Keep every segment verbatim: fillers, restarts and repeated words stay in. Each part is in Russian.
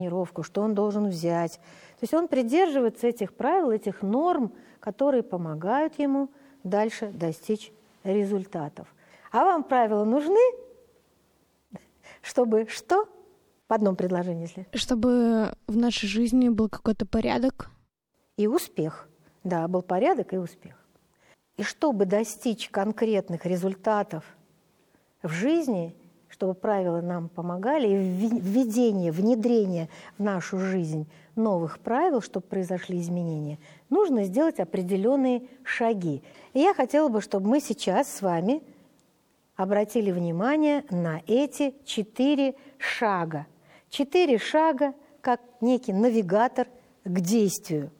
тренировку, что он должен взять. То есть он придерживается этих правил, этих норм, которые помогают ему дальше достичь результатов. А вам правила нужны, чтобы что? В одном предложении, если. Чтобы в нашей жизни был какой-то порядок. И успех. Да, был порядок и успех. И чтобы достичь конкретных результатов в жизни, чтобы правила нам помогали, и введение, внедрение в нашу жизнь новых правил, чтобы произошли изменения, нужно сделать определенные шаги. И я хотела бы, чтобы мы сейчас с вами обратили внимание на эти четыре шага. Четыре шага, как некий навигатор к действию.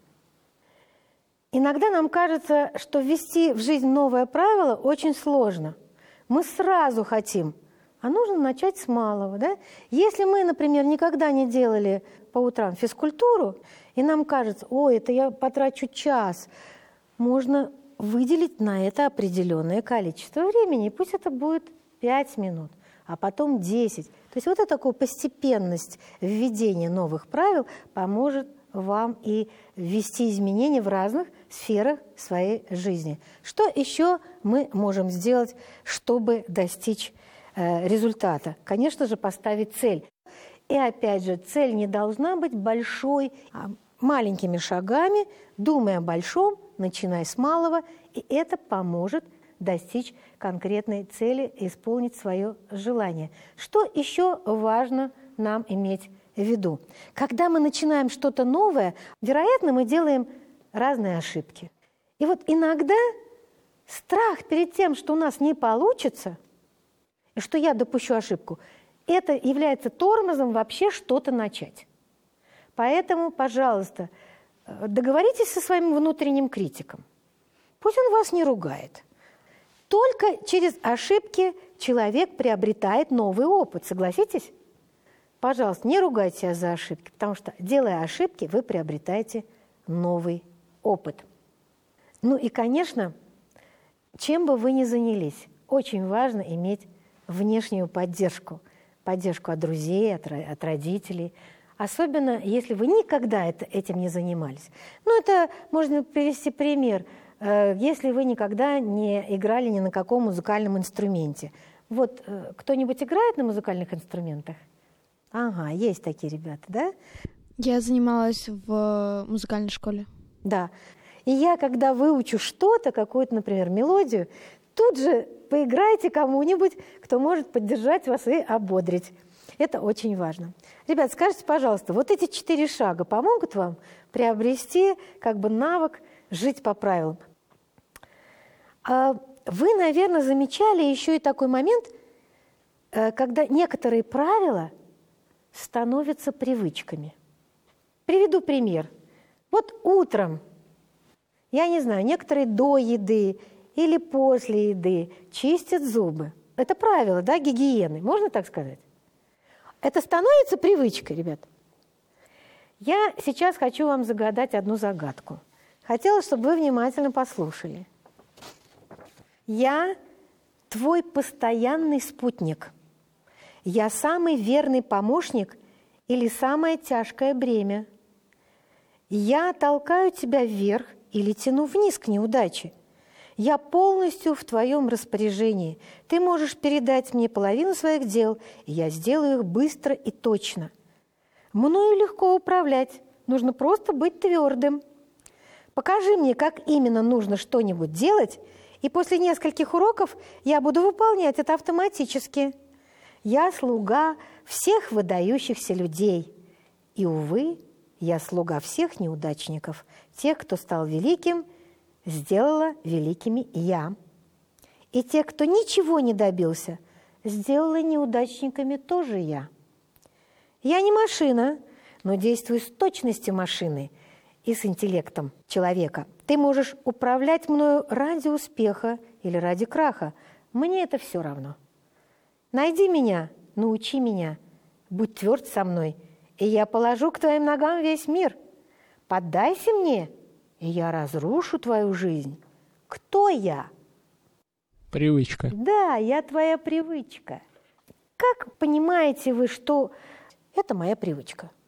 Иногда нам кажется, что ввести в жизнь новое правило очень сложно. Мы сразу хотим, а нужно начать с малого. Да? Если мы, например, никогда не делали по утрам физкультуру, и нам кажется, ой, это я потрачу час, можно выделить на это определенное количество времени, и пусть это будет пять минут, а потом десять. То есть вот эта такая постепенность введения новых правил поможет вам и ввести изменения в разных сферах своей жизни. Что еще мы можем сделать, чтобы достичь э, результата? Конечно же, поставить цель. И опять же, цель не должна быть большой, а маленькими шагами, думая о большом, начиная с малого, и это поможет достичь конкретной цели, исполнить свое желание. Что еще важно нам иметь в виду? Когда мы начинаем что-то новое, вероятно, мы делаем разные ошибки. И вот иногда страх перед тем, что у нас не получится, и что я допущу ошибку, это является тормозом вообще что-то начать. Поэтому, пожалуйста, договоритесь со своим внутренним критиком. Пусть он вас не ругает. Только через ошибки человек приобретает новый опыт, согласитесь? Пожалуйста, не ругайте себя за ошибки, потому что, делая ошибки, вы приобретаете новый опыт. Ну и, конечно, чем бы вы ни занялись, очень важно иметь внешнюю поддержку. Поддержку от друзей, от, от родителей. Особенно, если вы никогда это, этим не занимались. Ну, это можно привести пример. Если вы никогда не играли ни на каком музыкальном инструменте. Вот кто-нибудь играет на музыкальных инструментах? Ага, есть такие ребята, да? Я занималась в музыкальной школе. Да. И я, когда выучу что-то, какую-то, например, мелодию, тут же поиграйте кому-нибудь, кто может поддержать вас и ободрить. Это очень важно. Ребят, скажите, пожалуйста, вот эти четыре шага помогут вам приобрести как бы навык жить по правилам? Вы, наверное, замечали еще и такой момент, когда некоторые правила становятся привычками. Приведу пример. Вот утром, я не знаю, некоторые до еды или после еды чистят зубы. Это правило, да, гигиены, можно так сказать? Это становится привычкой, ребят. Я сейчас хочу вам загадать одну загадку. Хотела, чтобы вы внимательно послушали. Я твой постоянный спутник. Я самый верный помощник или самое тяжкое бремя. Я толкаю тебя вверх или тяну вниз к неудаче. Я полностью в твоем распоряжении. Ты можешь передать мне половину своих дел, и я сделаю их быстро и точно. Мною легко управлять, нужно просто быть твердым. Покажи мне, как именно нужно что-нибудь делать, и после нескольких уроков я буду выполнять это автоматически. Я слуга всех выдающихся людей. И, увы, я слуга всех неудачников. Тех, кто стал великим, сделала великими я. И тех, кто ничего не добился, сделала неудачниками тоже я. Я не машина, но действую с точностью машины и с интеллектом человека. Ты можешь управлять мною ради успеха или ради краха. Мне это все равно. Найди меня, научи меня, будь тверд со мной, и я положу к твоим ногам весь мир. Поддайся мне, и я разрушу твою жизнь. Кто я? Привычка. Да, я твоя привычка. Как понимаете вы, что это моя привычка?